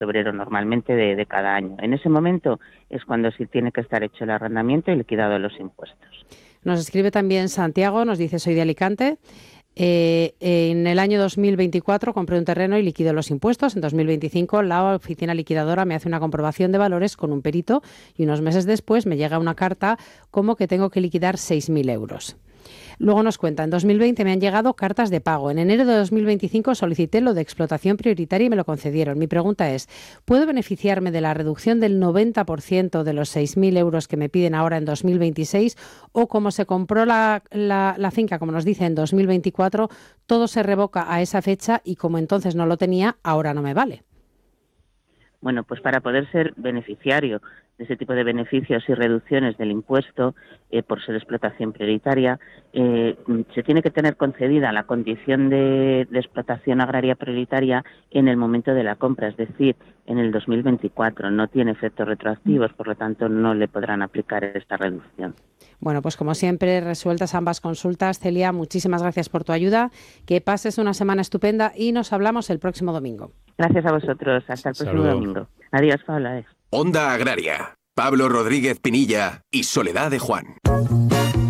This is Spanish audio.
febrero normalmente de cada año. En ese momento es cuando sí tiene que estar hecho el arrendamiento y liquidado los impuestos. Nos escribe también Santiago, nos dice: soy de Alicante. En el año 2024 compré un terreno y liquido los impuestos. En 2025 la oficina liquidadora me hace una comprobación de valores con un perito y unos meses después me llega una carta como que tengo que liquidar 6.000 euros. Luego nos cuenta: en 2020 me han llegado cartas de pago. En enero de 2025 solicité lo de explotación prioritaria y me lo concedieron. Mi pregunta es: ¿puedo beneficiarme de la reducción del 90% de los 6.000 euros que me piden ahora en 2026? ¿O como se compró la finca, como nos dice, en 2024, todo se revoca a esa fecha y como entonces no lo tenía, ahora no me vale? Bueno, pues para poder ser beneficiario de ese tipo de beneficios y reducciones del impuesto por ser explotación prioritaria, se tiene que tener concedida la condición de explotación agraria prioritaria en el momento de la compra, es decir, en el 2024. No tiene efectos retroactivos, por lo tanto no le podrán aplicar esta reducción. Bueno, pues como siempre, resueltas ambas consultas. Celia, muchísimas gracias por tu ayuda. Que pases una semana estupenda y nos hablamos el próximo domingo. Gracias a vosotros. Hasta el próximo domingo. Adiós, Paula. Onda Agraria. Pablo Rodríguez Pinilla y Soledad de Juan.